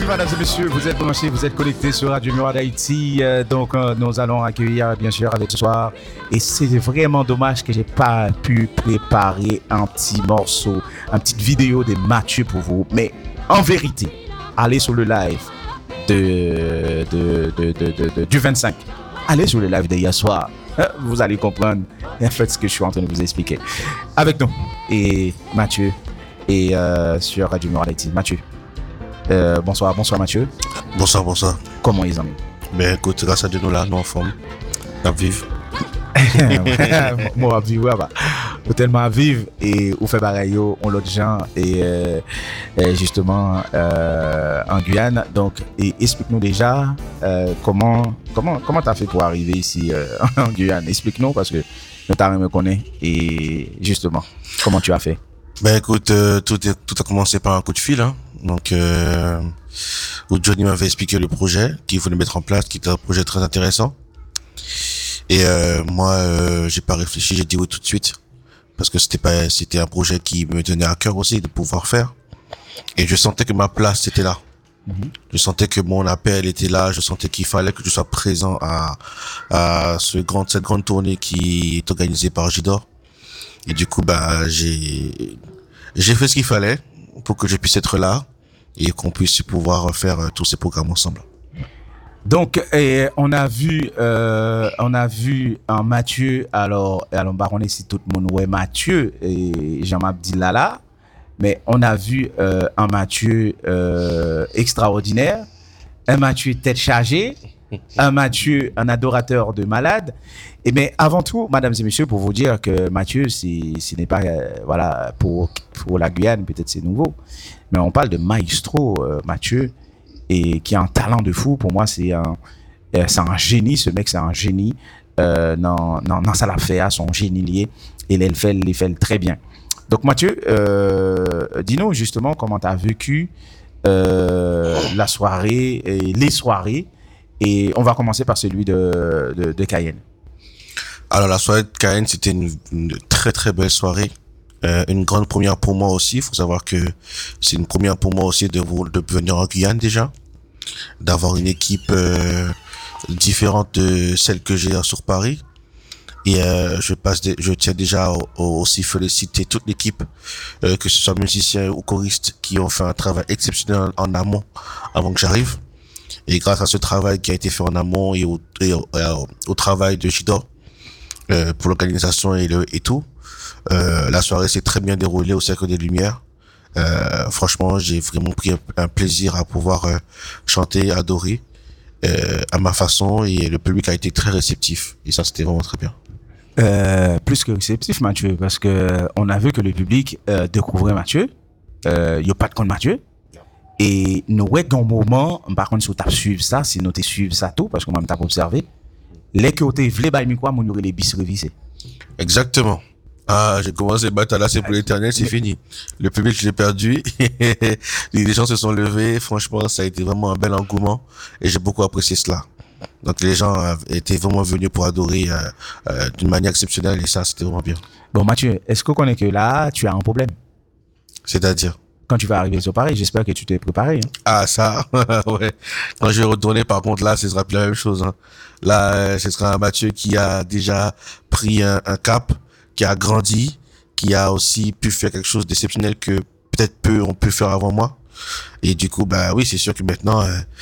mesdames et messieurs, vous êtes branchés, vous êtes connectés sur Radio Miroir d'Haïti. Donc, nous allons accueillir, bien sûr, avec ce soir. Et c'est vraiment dommage que j'ai pas pu préparer un petit morceau, une petite vidéo de Mathieu pour vous. Mais en vérité, allez sur le live du 25. Allez sur le live d'hier soir. Vous allez comprendre en fait ce que je suis en train de vous expliquer. Avec nous, et Mathieu, et sur Radio Miroir d'Haïti. Mathieu. Bonsoir Mathieu. Bonsoir. Comment ils en sont? Ben écoute, grâce à Dieu, nous là, nous en forme. À vivre. Moi, à vivre, bah. Ou tellement à vivre et ou fait pareil, on l'autre gens et justement en Guyane. Donc, explique-nous déjà comment t'as fait pour arriver ici en Guyane. Explique-nous parce que nous t'avons me connaît et justement, comment tu as fait? Ben écoute, tout a commencé par un coup de fil, hein. Donc, où Johnny m'avait expliqué le projet qu'il voulait mettre en place, qui était un projet très intéressant. Et moi, j'ai pas réfléchi, j'ai dit oui tout de suite, parce que c'était un projet qui me tenait à cœur aussi de pouvoir faire. Et je sentais que ma place était là. Je sentais que mon appel était là. Je sentais qu'il fallait que je sois présent à cette grande tournée qui est organisée par Jidor. Et du coup, bah, j'ai fait ce qu'il fallait pour que je puisse être là et qu'on puisse pouvoir faire tous ces programmes ensemble. Donc, on a vu un Mathieu, alors baronne si tout le monde ouais Mathieu et Jean-Mabdi Lala, mais on a vu un Mathieu extraordinaire, un Mathieu tête chargée, un Mathieu, un adorateur de malade. Et mais avant tout, mesdames et messieurs, pour vous dire que Mathieu, ce n'est pas voilà pour la Guyane, peut-être c'est nouveau, mais on parle de maestro Mathieu et qui a un talent de fou. Pour moi, c'est un génie. Ce mec, c'est un génie. Non, ça l'a fait à son génie lié et il fait très bien. Donc Mathieu, dis-nous justement comment tu as vécu la soirée et les soirées. Et on va commencer par celui de Cayenne. Alors la soirée de Cayenne, c'était une très très belle soirée. Une grande première pour moi aussi. Il faut savoir que c'est une première pour moi aussi de venir en Guyane déjà. D'avoir une équipe différente de celle que j'ai sur Paris. Et je tiens déjà aussi féliciter toute l'équipe, que ce soit musiciens ou choristes, qui ont fait un travail exceptionnel en amont avant que j'arrive. Et grâce à ce travail qui a été fait en amont et au travail de Jidor pour l'organisation et tout, la soirée s'est très bien déroulée au Cercle des Lumières. Franchement, j'ai vraiment pris un plaisir à pouvoir chanter, adorer à ma façon, et le public a été très réceptif. Et ça, c'était vraiment très bien. Plus que réceptif, Mathieu, parce que on a vu que le public découvrait Mathieu. Il n'y a pas de compte Mathieu. Et nous, dans le moment, par contre, si tu suivre ça, si nous suivre ça tout, parce qu'on m'a observé, les que tu voulais bailler quoi, mon les bis révisés. Exactement. Ah, j'ai commencé à battre là, c'est pour l'éternel, c'est fini. Le public, je l'ai perdu. Les gens se sont levés. Franchement, ça a été vraiment un bel engouement et j'ai beaucoup apprécié cela. Donc, les gens étaient vraiment venus pour adorer d'une manière exceptionnelle et ça, c'était vraiment bien. Bon, Mathieu, est-ce qu'on connaît que là, tu as un problème? C'est-à-dire? Quand tu vas arriver sur Paris, j'espère que tu t'es préparé. Hein. Ah, ça, ouais. Quand je vais retourner, par contre, là, ce sera plus la même chose. Hein. Là, ce sera un Mathieu qui a déjà pris un cap, qui a grandi, qui a aussi pu faire quelque chose d'exceptionnel que peut-être peu ont pu faire avant moi. Et du coup, bah oui, c'est sûr que maintenant,